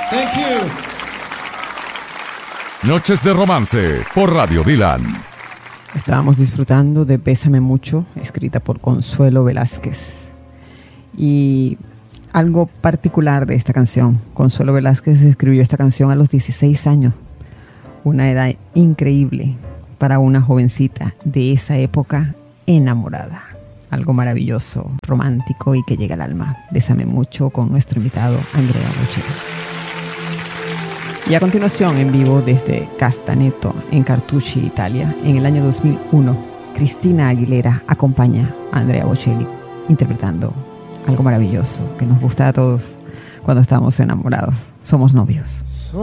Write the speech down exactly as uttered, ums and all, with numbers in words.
Thank you. Noches de Romance por Radio Dylan. Estábamos disfrutando de Bésame Mucho, escrita por Consuelo Velázquez. Y algo particular de esta canción, Consuelo Velázquez escribió esta canción a los dieciséis años, una edad increíble para una jovencita de esa época enamorada. Algo maravilloso, romántico y que llega al alma. Bésame Mucho con nuestro invitado Andrea Bocelli. Y a continuación, en vivo desde Castaneto, en Cartucci, Italia, en el año dos mil uno, Cristina Aguilera acompaña a Andrea Bocelli interpretando algo maravilloso que nos gusta a todos cuando estamos enamorados. Somos novios.